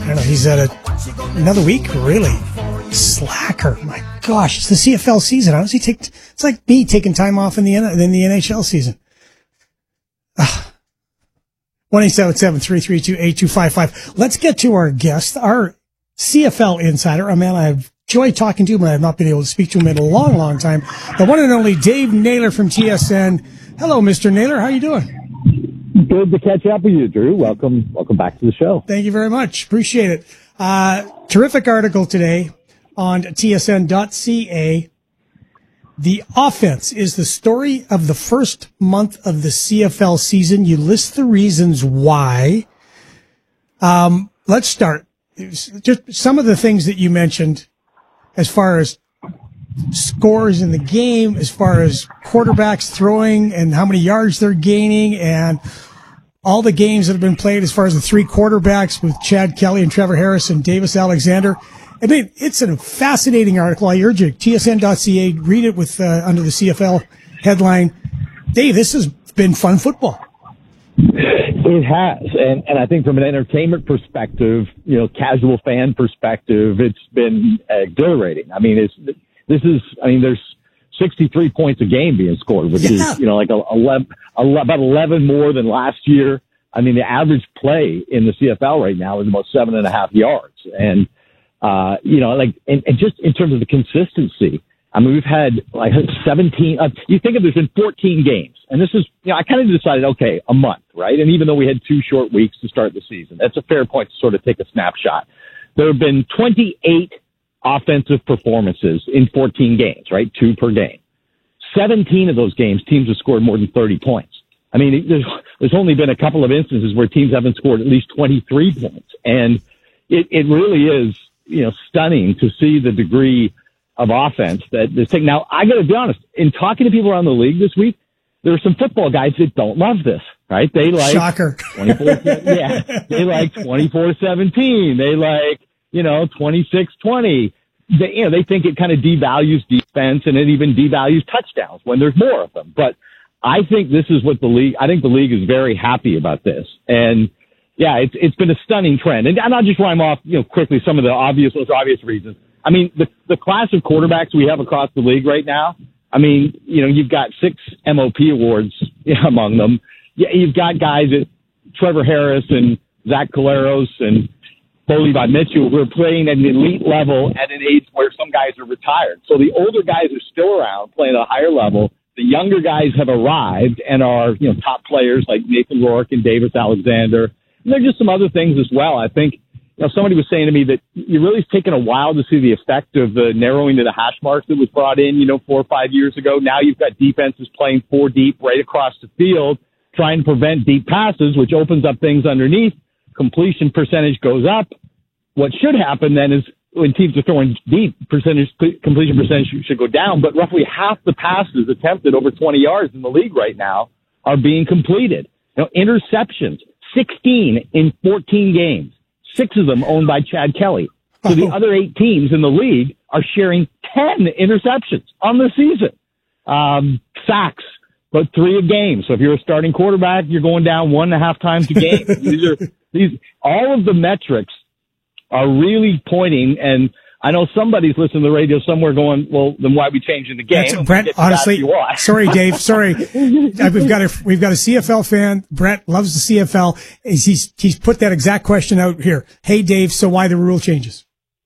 don't know, he's at another week, really. Slacker. My gosh, it's the CFL season. How does he take, it's like me taking time off in the NHL season. 1-877-332-8255. Let's get to our guest, our CFL insider, a man I've enjoyed talking to, but I've not been able to speak to him in a long, long time. The one and only Dave Naylor from TSN. Hello, Mr. Naylor. How are you doing? Good to catch up with you, Drew. Welcome back to the show. Thank you very much. Appreciate it. Terrific article today on tsn.ca. The offense is the story of the first month of the CFL season. You list the reasons why. Let's start. Just some of the things that you mentioned as far as scores in the game, as far as quarterbacks throwing and how many yards they're gaining, and all the games that have been played as far as the three quarterbacks with Chad Kelly and Trevor Harris and Davis Alexander. I mean, it's a fascinating article. I urge you, tsn.ca, read it with under the CFL headline. Dave, this has been fun football. It has, and I think from an entertainment perspective, casual fan perspective, it's been exhilarating. I mean, there's 63 points a game being scored, which is like about 11 more than last year. I mean, the average play in the CFL right now is about 7.5 yards, and just in terms of the consistency, I mean, we've had like 17, you think of there's been 14 games, and this is, I kind of decided, okay, a month, right? And even though we had 2 short weeks to start the season, that's a fair point to sort of take a snapshot. There have been 28 offensive performances in 14 games, right? 2 per game. 17 of those games, teams have scored more than 30 points. I mean, there's only been a couple of instances where teams haven't scored at least 23 points. And it really is, stunning to see the degree of offense that this thing. Now, I got to be honest, in talking to people around the league this week, there are some football guys that don't love this, right? They like Shocker. 24, they like 24-17. They like, 26-20. They think it kind of devalues defense, and it even devalues touchdowns when there's more of them. But I think this is what I think the league is very happy about this. And yeah, it's been a stunning trend. And I'll just rhyme off, quickly some of the most obvious reasons. I mean, the class of quarterbacks we have across the league right now, I mean, you've got 6 MOP awards among them. Yeah, you've got guys at Trevor Harris and Zach Collaros and Foley by Mitchell who are playing at an elite level at an age where some guys are retired. So the older guys are still around playing at a higher level. The younger guys have arrived and are, top players like Nathan Rourke and Davis Alexander. And there are just some other things as well. I think, somebody was saying to me that it really has taken a while to see the effect of the narrowing to the hash marks that was brought in, 4 or 5 years ago. Now you've got defenses playing 4 deep right across the field, trying to prevent deep passes, which opens up things underneath. Completion percentage goes up. What should happen then is when teams are throwing deep, completion percentage should go down, but roughly half the passes attempted over 20 yards in the league right now are being completed. Interceptions, 16 in 14 games, 6 of them owned by Chad Kelly. So the other 8 teams in the league are sharing 10 interceptions on the season. Sacks, but 3 a game. So if you're a starting quarterback, you're going down 1.5 times a game. All of the metrics are really pointing, and I know somebody's listening to the radio somewhere going, well, then why are we changing the game? Brett, honestly, sorry, Dave, sorry. We've got a CFL fan. Brett loves the CFL. He's put that exact question out here. Hey, Dave, so why the rule changes?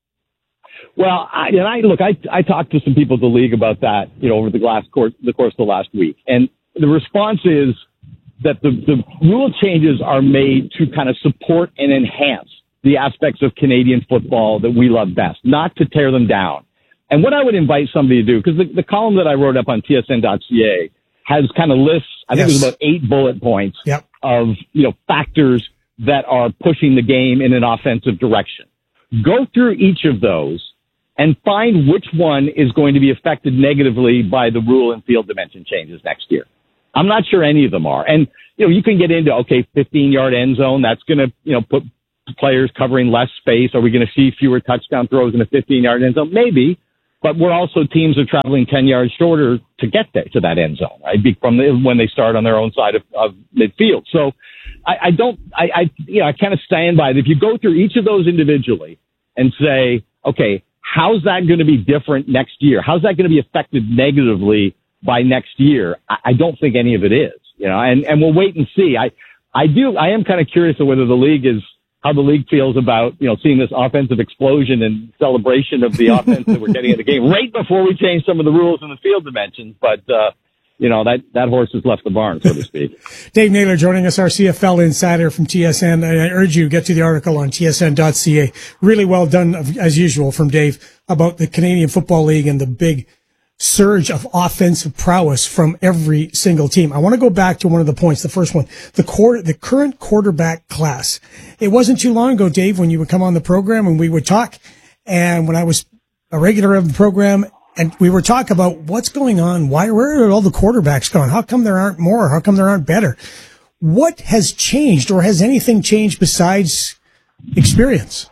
Well, I talked to some people at the league about that, over the course of the last week. And the response is that the rule changes are made to kind of support and enhance the aspects of Canadian football that we love best, not to tear them down. And what I would invite somebody to do, because the column that I wrote up on tsn.ca has kind of lists, I think it was about 8 bullet points of, factors that are pushing the game in an offensive direction. Go through each of those and find which one is going to be affected negatively by the rule and field dimension changes next year. I'm not sure any of them are. And, you can get into, 15-yard end zone. That's going to, put players covering less space. Are we going to see fewer touchdown throws in a 15-yard end zone? Maybe. but we're also teams are traveling 10 yards shorter to get there to that end zone, right? When they start on their own side of midfield. So I kind of stand by it. If you go through each of those individually and say, okay, how's that going to be different next year? How's that going to be affected negatively by next year? I don't think any of it is, and we'll wait and see. I am kind of curious of whether how the league feels about, seeing this offensive explosion and celebration of the offense that we're getting in the game right before we change some of the rules in the field dimensions. But, that horse has left the barn, so to speak. Dave Naylor joining us, our CFL insider from TSN. I urge you to get to the article on tsn.ca. Really well done, as usual, from Dave about the Canadian Football League and the big surge of offensive prowess from every single team. I want to go back to one of the points, the first one, the current quarterback class. It wasn't too long ago, Dave, when you would come on the program and we would talk, and when I was a regular of the program, and we would talk about what's going on, where are all the quarterbacks gone? How come there aren't more? How come there aren't better? What has changed, or has anything changed besides experience?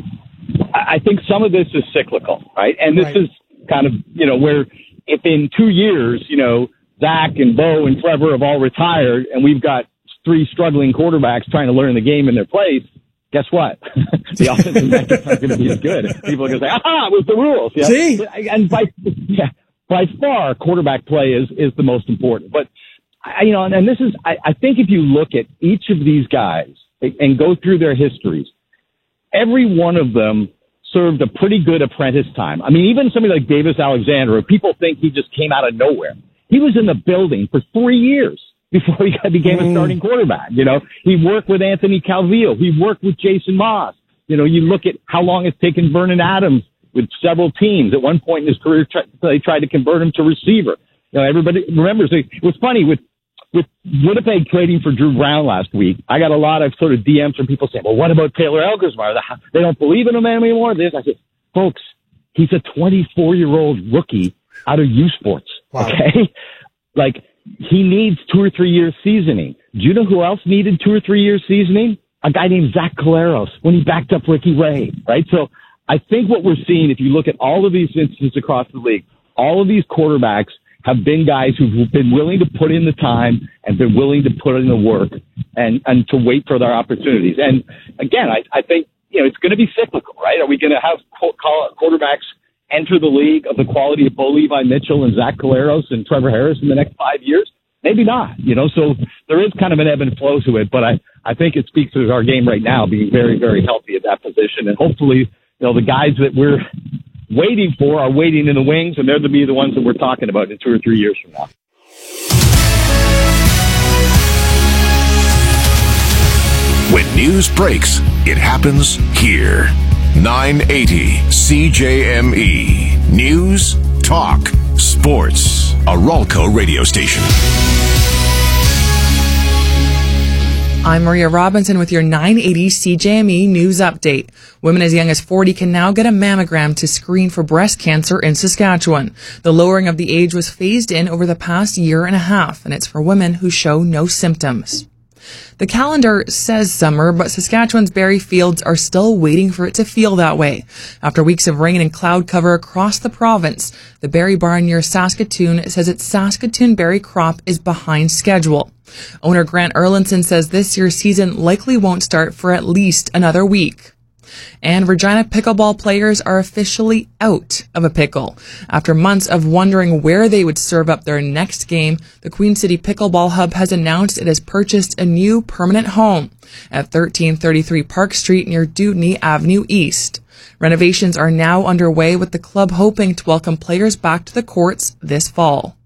I think some of this is cyclical, right? And this is kind of, where if in 2 years, Zach and Bo and Trevor have all retired and we've got 3 struggling quarterbacks trying to learn the game in their place, guess what? The offensive metrics aren't going to be as good. People are going to say, it was the rules. Yeah? See? And by far, quarterback play is the most important. But, and this is, I think if you look at each of these guys and go through their histories, every one of them served a pretty good apprentice time. I mean, even somebody like Davis Alexander, people think he just came out of nowhere. He was in the building for 3 years before he became a starting quarterback. He worked with Anthony Calvillo. He worked with Jason Moss. You look at how long it's taken Vernon Adams with several teams. At one point in his career, they tried to convert him to receiver. Everybody remembers it was funny with Winnipeg trading for Drew Brown last week. I got a lot of sort of DMs from people saying, well, what about Taylor Elgersmeyer? They don't believe in him anymore. I said, folks, he's a 24-year-old rookie out of U Sports. Wow. Okay. Like, he needs 2 or 3 years seasoning. Do you know who else needed 2 or 3 years seasoning? A guy named Zach Collaros when he backed up Ricky Ray, right? So I think what we're seeing, if you look at all of these instances across the league, all of these quarterbacks have been guys who've been willing to put in the time and been willing to put in the work and to wait for their opportunities. And again, I think, it's going to be cyclical, right? Are we going to have quarterbacks enter the league of the quality of Bo Levi Mitchell and Zach Collaros and Trevor Harris in the next 5 years? Maybe not, so there is kind of an ebb and flow to it, but I think it speaks to our game right now being very, very healthy at that position. And hopefully, the guys that we're waiting for are waiting in the wings, and they're to be the ones that we're talking about in 2 or 3 years from now. When news breaks, it happens here. 980 CJME. News, talk, sports. A Ralco radio station. I'm Maria Robinson with your 980 CJME News Update. Women as young as 40 can now get a mammogram to screen for breast cancer in Saskatchewan. The lowering of the age was phased in over the past year and a half, and it's for women who show no symptoms. The calendar says summer, but Saskatchewan's berry fields are still waiting for it to feel that way. After weeks of rain and cloud cover across the province, the berry barn near Saskatoon says its Saskatoon berry crop is behind schedule. Owner Grant Erlinson says this year's season likely won't start for at least another week. And Regina pickleball players are officially out of a pickle. After months of wondering where they would serve up their next game, the Queen City Pickleball Hub has announced it has purchased a new permanent home at 1333 Park Street near Dewdney Avenue East. Renovations are now underway, with the club hoping to welcome players back to the courts this fall.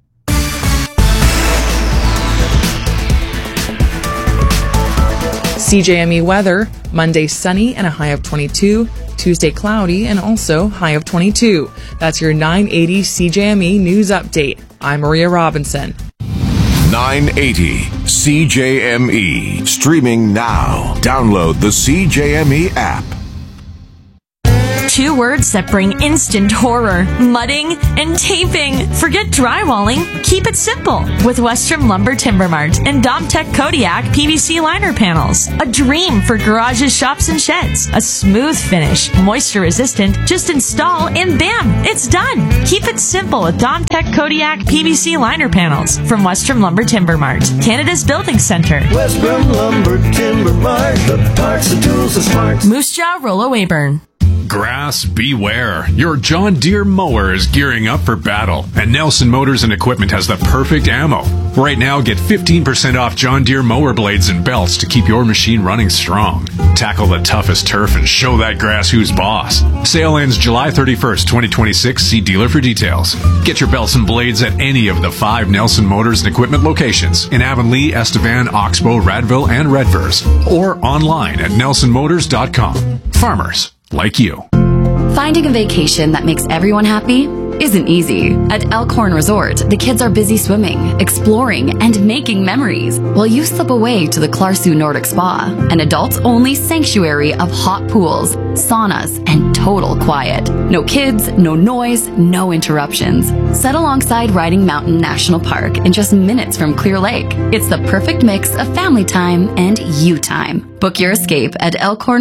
CJME weather, Monday sunny and a high of 22, Tuesday cloudy and also high of 22. That's your 980 CJME News Update. I'm Maria Robinson. 980 CJME. Streaming now. Download the CJME app. 2 words that bring instant horror: mudding and taping. Forget drywalling. Keep it simple with Western Lumber Timber Mart and Domtech Kodiak PVC liner panels. A dream for garages, shops, and sheds. A smooth finish, moisture resistant. Just install and bam, it's done. Keep it simple with Domtech Kodiak PVC liner panels from Western Lumber Timber Mart, Canada's building center. Western Lumber Timber Mart, the parts, the tools, the smarts. Moose Jaw, Rollo Weyburn. Grass, beware. Your John Deere mower is gearing up for battle, and Nelson Motors and Equipment has the perfect ammo. Right now, get 15% off John Deere mower blades and belts to keep your machine running strong. Tackle the toughest turf and show that grass who's boss. Sale ends July 31st, 2026. See dealer for details. Get your belts and blades at any of the 5 Nelson Motors and Equipment locations in Avonlea, Estevan, Oxbow, Radville, and Redvers, or online at nelsonmotors.com. Farmers like you. Finding a vacation that makes everyone happy isn't easy. At Elkhorn Resort, the kids are busy swimming, exploring, and making memories, while you slip away to the Clarsu Nordic Spa, an adults-only sanctuary of hot pools, saunas, and total quiet. No kids, no noise, no interruptions. Set alongside Riding Mountain National Park in just minutes from Clear Lake. It's the perfect mix of family time and you time. Book your escape at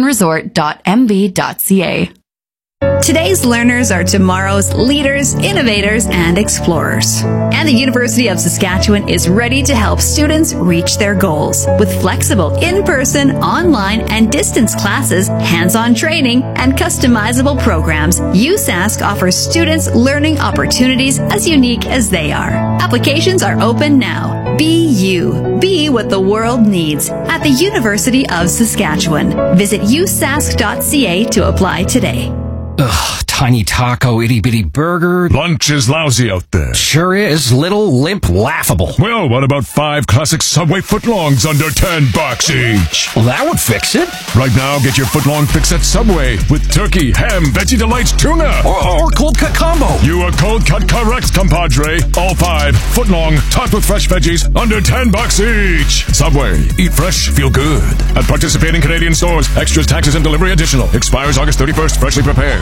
elkhornresort.mb.ca. Today's learners are tomorrow's leaders, innovators, and explorers. And the University of Saskatchewan is ready to help students reach their goals. With flexible in-person, online, and distance classes, hands-on training, and customizable programs, USask offers students learning opportunities as unique as they are. Applications are open now. Be you. Be what the world needs at the University of Saskatchewan. Visit usask.ca to apply today. Ugh, tiny taco, itty-bitty burger. Lunch is lousy out there. Sure is. Little, limp, laughable. Well, what about 5 classic Subway footlongs under $10 each? Well, that would fix it. Right now, get your footlong fix at Subway with turkey, ham, Veggie Delights, tuna. Or cold cut combo. You are cold cut correct, compadre. All 5 footlong, topped with fresh veggies, under $10 each. Subway. Eat fresh, feel good. At participating Canadian stores. Extras, taxes, and delivery additional. Expires August 31st. Freshly prepared.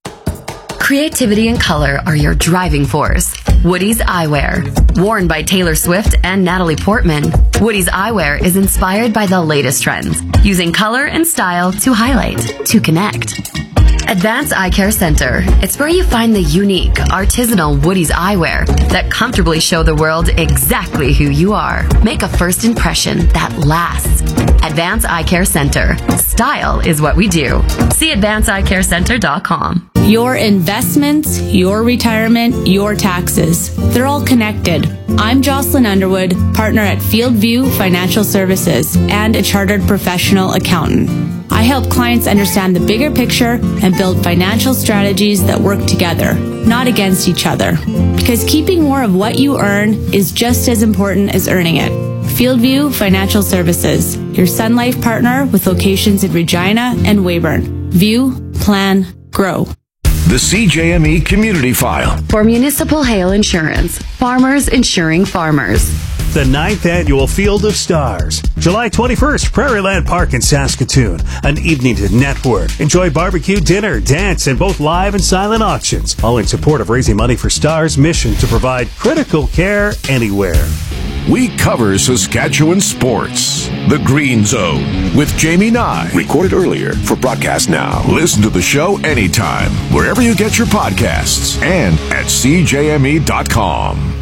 Creativity and color are your driving force. Woody's Eyewear. Worn by Taylor Swift and Natalie Portman, Woody's Eyewear is inspired by the latest trends, using color and style to highlight, to connect. Advanced Eye Care Center. It's where you find the unique, artisanal Woody's eyewear that comfortably show the world exactly who you are. Make a first impression that lasts. Advanced Eye Care Center. Style is what we do. See advancedeyecarecenter.com. Your investments, your retirement, your taxes. They're all connected. I'm Jocelyn Underwood, partner at Fieldview Financial Services and a chartered professional accountant. I help clients understand the bigger picture and build financial strategies that work together, not against each other. Because keeping more of what you earn is just as important as earning it. Fieldview Financial Services, your Sun Life partner with locations in Regina and Weyburn. View, plan, grow. The CJME Community File. For municipal hail insurance, farmers insuring farmers. The 9th Annual Field of Stars. July 21st, Prairieland Park in Saskatoon. An evening to network. Enjoy barbecue, dinner, dance, and both live and silent auctions. All in support of raising money for STAR's mission to provide critical care anywhere. We cover Saskatchewan sports. The Green Zone with Jamie Nye. Recorded earlier for broadcast now. Listen to the show anytime, wherever you get your podcasts, and at CJME.com.